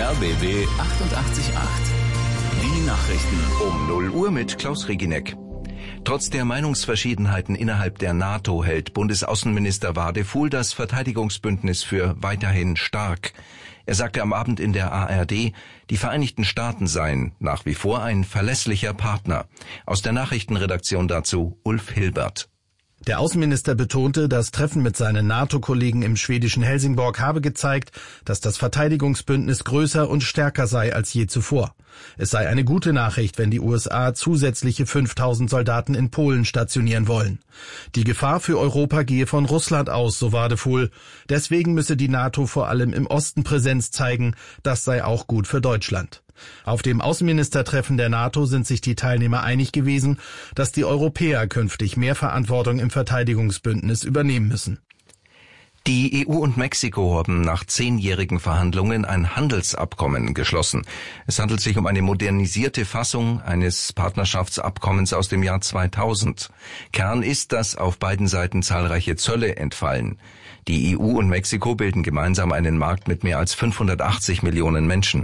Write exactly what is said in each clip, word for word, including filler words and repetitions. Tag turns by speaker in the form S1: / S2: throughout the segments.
S1: R B B achtundachtzig Komma acht. Die Nachrichten
S2: um null Uhr mit Klaus Regineck. Trotz der Meinungsverschiedenheiten innerhalb der NATO hält Bundesaußenminister Wadefuhl das Verteidigungsbündnis für weiterhin stark. Er sagte am Abend in der A R D, die Vereinigten Staaten seien nach wie vor ein verlässlicher Partner. Aus der Nachrichtenredaktion dazu Ulf Hilbert.
S3: Der Außenminister betonte, das Treffen mit seinen NATO-Kollegen im schwedischen Helsingborg habe gezeigt, dass das Verteidigungsbündnis größer und stärker sei als je zuvor. Es sei eine gute Nachricht, wenn die U S A zusätzliche fünftausend Soldaten in Polen stationieren wollen. Die Gefahr für Europa gehe von Russland aus, so Wadefuhl. Deswegen müsse die NATO vor allem im Osten Präsenz zeigen. Das sei auch gut für Deutschland. Auf dem Außenministertreffen der NATO sind sich die Teilnehmer einig gewesen, dass die Europäer künftig mehr Verantwortung im Verteidigungsbündnis übernehmen müssen.
S2: Die E U und Mexiko haben nach zehnjährigen Verhandlungen ein Handelsabkommen geschlossen. Es handelt sich um eine modernisierte Fassung eines Partnerschaftsabkommens aus dem Jahr zweitausend. Kern ist, dass auf beiden Seiten zahlreiche Zölle entfallen. Die E U und Mexiko bilden gemeinsam einen Markt mit mehr als fünfhundertachtzig Millionen Menschen.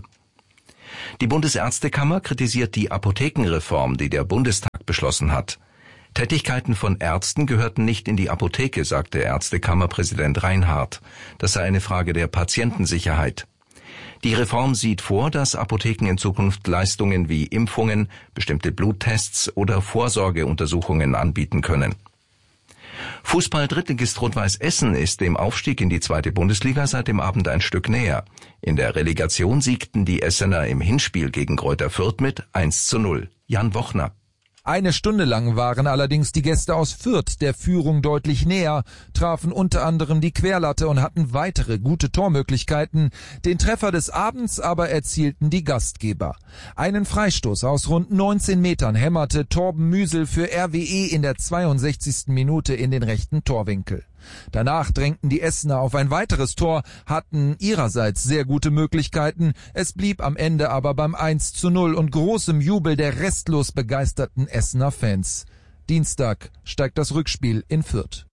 S2: Die Bundesärztekammer kritisiert die Apothekenreform, die der Bundestag beschlossen hat. Tätigkeiten von Ärzten gehörten nicht in die Apotheke, sagte Ärztekammerpräsident Reinhardt. Das sei eine Frage der Patientensicherheit. Die Reform sieht vor, dass Apotheken in Zukunft Leistungen wie Impfungen, bestimmte Bluttests oder Vorsorgeuntersuchungen anbieten können. Fußball-Drittligist Rot-Weiß Essen ist dem Aufstieg in die zweite Bundesliga seit dem Abend ein Stück näher. In der Relegation siegten die Essener im Hinspiel gegen Greuther Fürth mit eins zu null. Jan Wochner.
S4: Eine Stunde lang waren allerdings die Gäste aus Fürth der Führung deutlich näher, trafen unter anderem die Querlatte und hatten weitere gute Tormöglichkeiten. Den Treffer des Abends aber erzielten die Gastgeber. Einen Freistoß aus rund neunzehn Metern hämmerte Torben Müsel für R W E in der zweiundsechzigsten Minute in den rechten Torwinkel. Danach drängten die Essener auf ein weiteres Tor, hatten ihrerseits sehr gute Möglichkeiten. Es blieb am Ende aber beim eins zu null und großem Jubel der restlos begeisterten Essener Fans. Dienstag steigt das Rückspiel in Fürth.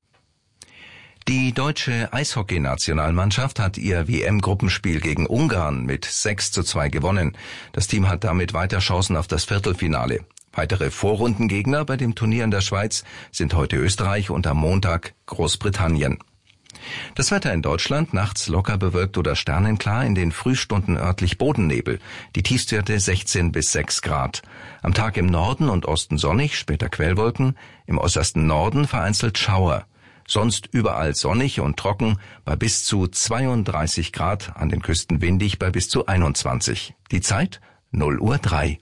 S2: Die deutsche Eishockey-Nationalmannschaft hat ihr W M-Gruppenspiel gegen Ungarn mit sechs zu zwei gewonnen. Das Team hat damit weiter Chancen auf das Viertelfinale. Weitere Vorrundengegner bei dem Turnier in der Schweiz sind heute Österreich und am Montag Großbritannien. Das Wetter in Deutschland nachts locker bewölkt oder sternenklar, in den Frühstunden örtlich Bodennebel. Die Tiefstwerte sechzehn bis sechs Grad. Am Tag im Norden und Osten sonnig, später Quellwolken, im äußersten Norden vereinzelt Schauer. Sonst überall sonnig und trocken bei bis zu zweiunddreißig Grad, an den Küsten windig bei bis zu einundzwanzig. Die Zeit null Uhr drei.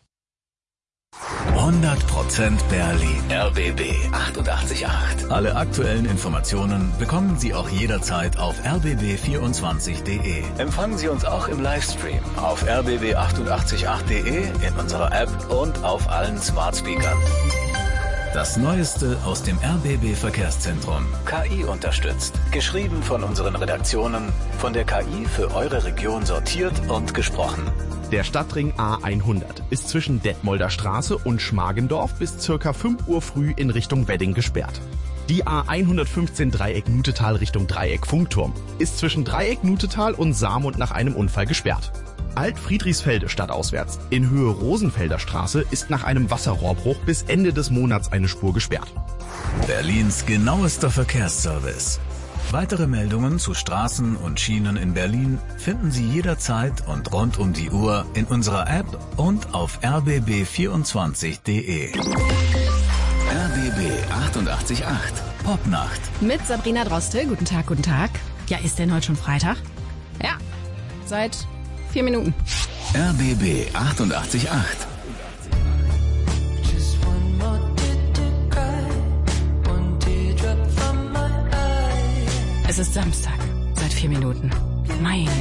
S1: hundert Prozent Berlin. R B B achtundachtzig Komma acht. Alle aktuellen Informationen bekommen Sie auch jederzeit auf r b b vierundzwanzig punkt d e. Empfangen Sie uns auch im Livestream auf r b b achtundachtzig Komma acht punkt d e, in unserer App und auf allen Smart Speakern. Das Neueste aus dem R B B Verkehrszentrum. K I unterstützt. Geschrieben von unseren Redaktionen, von der K I für eure Region sortiert und gesprochen.
S5: Der Stadtring A hundert ist zwischen Detmolder Straße und Schmargendorf bis circa fünf Uhr früh in Richtung Wedding gesperrt. Die A hundertfünfzehn Dreieck Nutetal Richtung Dreieck Funkturm ist zwischen Dreieck Nutetal und Saarmund nach einem Unfall gesperrt. Alt-Friedrichsfelde stadtauswärts in Höhe Rosenfelder Straße ist nach einem Wasserrohrbruch bis Ende des Monats eine Spur gesperrt.
S1: Berlins genauester Verkehrsservice. Weitere Meldungen zu Straßen und Schienen in Berlin finden Sie jederzeit und rund um die Uhr in unserer App und auf r b b vierundzwanzig punkt d e. R B B achtundachtzig Komma acht Popnacht.
S6: Mit Sabrina Droste. Guten Tag, guten Tag. Ja, ist denn heute schon Freitag? Ja, seit vier Minuten.
S1: R B B achtundachtzig Komma acht.
S6: Es ist Samstag, seit vier Minuten. Meine